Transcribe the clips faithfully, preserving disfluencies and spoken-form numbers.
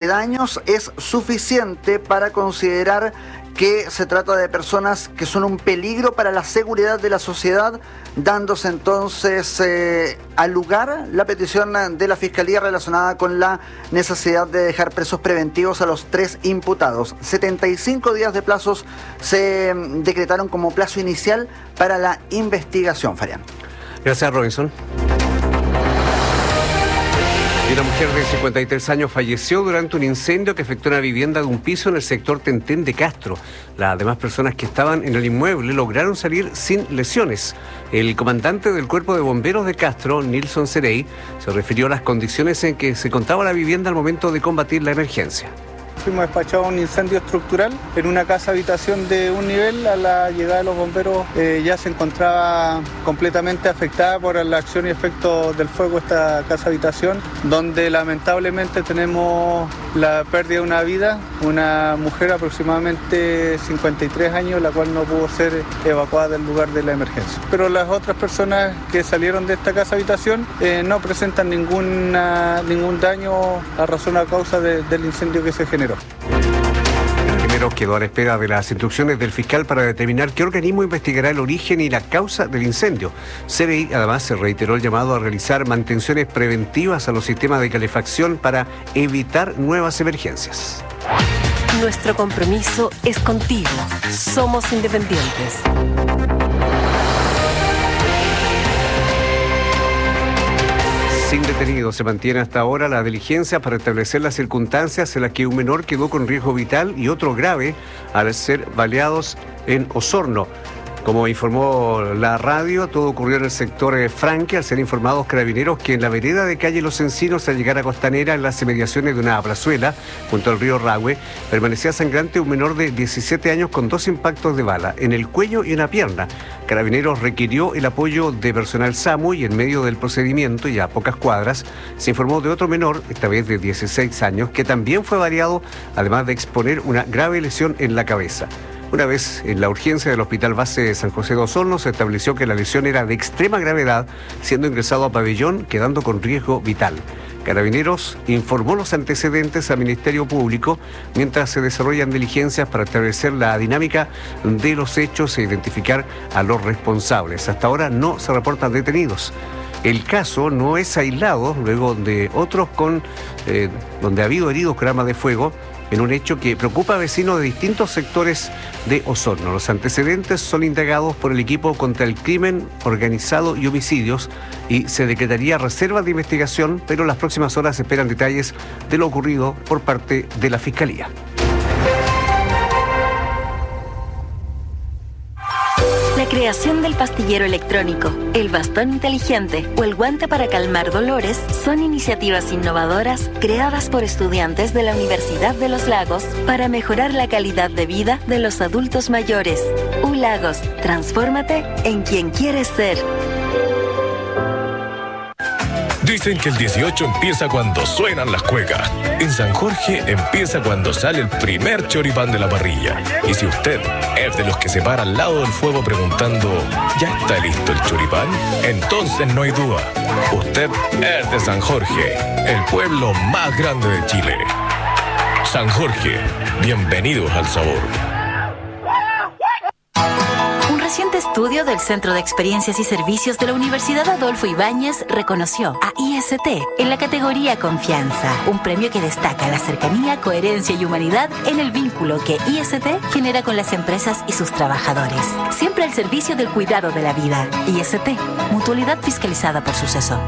daños es suficiente para considerar que se trata de personas que son un peligro para la seguridad de la sociedad, dándose entonces eh, al lugar la petición de la Fiscalía relacionada con la necesidad de dejar presos preventivos a los tres imputados. setenta y cinco días de plazos se decretaron como plazo inicial para la investigación, Farián. Gracias, Robinson. Y una mujer de cincuenta y tres años falleció durante un incendio que afectó una vivienda de un piso en el sector Tentén de Castro. Las demás personas que estaban en el inmueble lograron salir sin lesiones. El comandante del Cuerpo de Bomberos de Castro, Nilson Cerey, se refirió a las condiciones en que se encontraba la vivienda al momento de combatir la emergencia. Fuimos despachados a un incendio estructural en una casa habitación de un nivel. A la llegada de los bomberos eh, ya se encontraba completamente afectada por la acción y efecto del fuego esta casa habitación, donde lamentablemente tenemos la pérdida de una vida, una mujer aproximadamente cincuenta y tres años, la cual no pudo ser evacuada del lugar de la emergencia. Pero las otras personas que salieron de esta casa habitación eh, no presentan ninguna, ningún daño a razón a causa de, del incendio que se generó. Carabineros quedó a la espera de las instrucciones del fiscal para determinar qué organismo investigará el origen y la causa del incendio. Cerey además se reiteró el llamado a realizar mantenciones preventivas a los sistemas de calefacción para evitar nuevas emergencias. Nuestro compromiso es contigo. Somos independientes. Sin detenidos, se mantiene hasta ahora la diligencia para establecer las circunstancias en las que un menor quedó con riesgo vital y otro grave al ser baleados en Osorno. Como informó la radio, todo ocurrió en el sector Franque, al ser informados carabineros que en la vereda de calle Los Encinos, al llegar a Costanera, en las inmediaciones de una plazuela, junto al río Rahue, permanecía sangrante un menor de diecisiete años con dos impactos de bala, en el cuello y en la pierna. Carabineros requirió el apoyo de personal SAMU y en medio del procedimiento, y a pocas cuadras, se informó de otro menor, esta vez de dieciséis años, que también fue baleado, además de exponer una grave lesión en la cabeza. Una vez en la urgencia del Hospital Base de San José de Osorno, se estableció que la lesión era de extrema gravedad, siendo ingresado a pabellón, quedando con riesgo vital. Carabineros informó los antecedentes al Ministerio Público mientras se desarrollan diligencias para establecer la dinámica de los hechos e identificar a los responsables. Hasta ahora no se reportan detenidos. El caso no es aislado luego de otros con eh, donde ha habido heridos con armas de fuego, en un hecho que preocupa a vecinos de distintos sectores de Osorno. Los antecedentes son indagados por el equipo contra el crimen organizado y homicidios y se decretaría reserva de investigación, pero en las próximas horas se esperan detalles de lo ocurrido por parte de la Fiscalía. La creación del pastillero electrónico, el bastón inteligente o el guante para calmar dolores son iniciativas innovadoras creadas por estudiantes de la Universidad de los Lagos para mejorar la calidad de vida de los adultos mayores. U Lagos, transfórmate en quien quieres ser. Dicen que el dieciocho empieza cuando suenan las cuecas. En San Jorge empieza cuando sale el primer choripán de la parrilla. Y si usted es de los que se para al lado del fuego preguntando ¿ya está listo el choripán? Entonces no hay duda. Usted es de San Jorge, el pueblo más grande de Chile. San Jorge, bienvenidos al sabor. Un reciente estudio del Centro de Experiencias y Servicios de la Universidad Adolfo Ibáñez reconoció a I S T en la categoría Confianza, un premio que destaca la cercanía, coherencia y humanidad en el vínculo que I S T genera con las empresas y sus trabajadores. Siempre al servicio del cuidado de la vida. I S T, mutualidad fiscalizada por Suceso.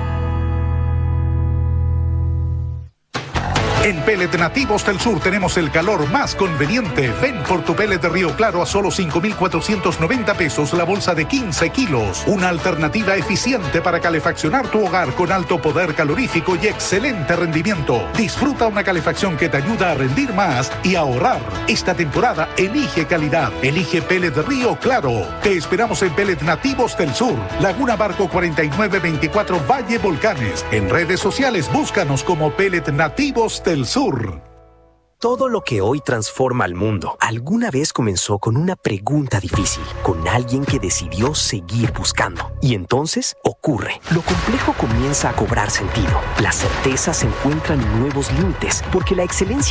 En Pellet Nativos del Sur tenemos el calor más conveniente. Ven por tu pellet de Río Claro a solo cinco mil cuatrocientos noventa pesos la bolsa de quince kilos. Una alternativa eficiente para calefaccionar tu hogar con alto poder calorífico y excelente rendimiento. Disfruta una calefacción que te ayuda a rendir más y ahorrar. Esta temporada elige calidad. Elige Pellet de Río Claro. Te esperamos en Pellet Nativos del Sur, Laguna Barco cuarenta y nueve veinticuatro Valle Volcanes. En redes sociales búscanos como Pellet Nativos del El Sur. Todo lo que hoy transforma al mundo alguna vez comenzó con una pregunta difícil, con alguien que decidió seguir buscando. Y entonces ocurre. Lo complejo comienza a cobrar sentido. Las certezas encuentran nuevos límites, porque la excelencia